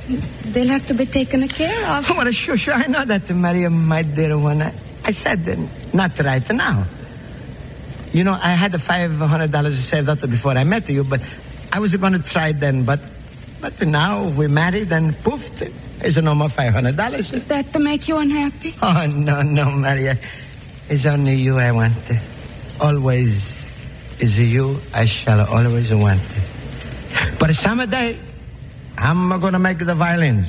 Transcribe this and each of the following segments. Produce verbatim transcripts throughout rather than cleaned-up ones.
They'll have to be taken care of. Oh, well, sure, sure, I know that, Maria, my dear one. I, I said uh, not right now. You know, I had the five hundred dollars saved up before I met you, but I was going to try then, but but now we're married and poof, there's no more five hundred dollars. Is that to make you unhappy? Oh, no, no, Maria. It's only you I want. Always is you I shall always want. But someday, I'm going to make the violins.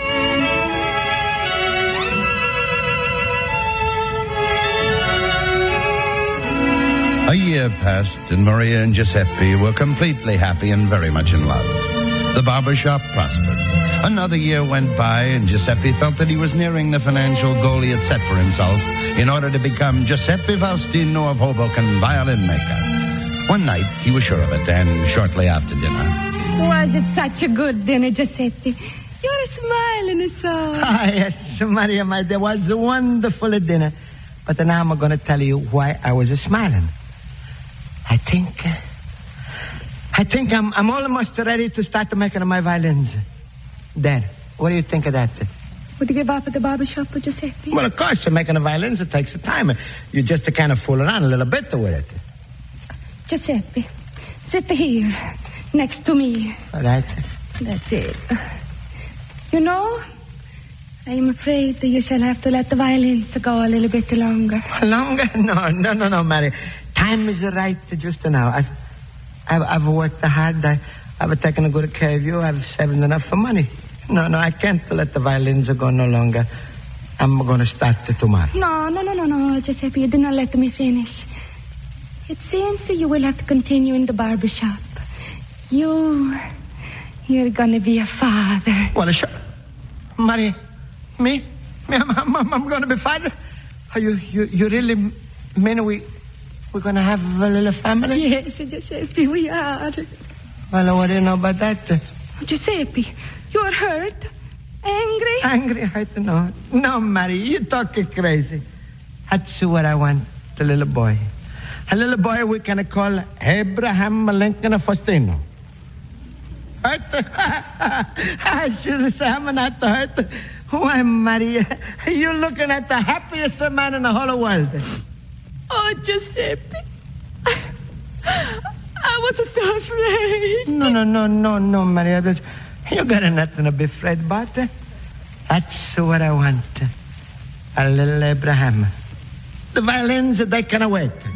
A year passed, and Maria and Giuseppe were completely happy and very much in love. The barber shop prospered. Another year went by, and Giuseppe felt that he was nearing the financial goal he had set for himself in order to become Giuseppe Faustino of Hoboken, violin maker. One night, he was sure of it, and shortly after dinner. Was it such a good dinner, Giuseppe? You're smiling so. Ah, yes, Maria, my dear, was a wonderful dinner. But now I'm going to tell you why I was smiling. I think... Uh, I think I'm, I'm almost ready to start making my violins. Dad, what do you think of that? Would you give up at the barber shop with Giuseppe? Well, of course, making the violins, it takes time. You just kind of fool around a little bit with it. Giuseppe, sit here, next to me. All right. That's it. You know, I'm afraid that you shall have to let the violins go a little bit longer. Longer? No, no, no, no, Mary. Time is right just now. I've, I've, I've worked hard. I, I've taken a good care of you. I've saved enough for money. No, no, I can't let the violins go no longer. I'm going to start tomorrow. No, no, no, no, no, Giuseppe. You did not let me finish. It seems that you will have to continue in the barber shop. You... You're going to be a father. Well, sure. Mary, me? Me, I'm, I'm, I'm going to be father? Are you, you, you really mean we, we're going to have a little family? Yes, Giuseppe, we are. Well, what do you know about that? Giuseppe, you're hurt? Angry? Angry, hurt? No. No, Mary, you're talking crazy. That's what I want, the little boy. A little boy we can call Abraham Lincoln Faustino. Hurt? I should say I'm not hurt. Why, Maria, you're looking at the happiest man in the whole world. Oh, Giuseppe. I, I was so afraid. No, no, no, no, no, Maria. You got nothing to be afraid about. That's what I want. A little Abraham. The violins, they can wait.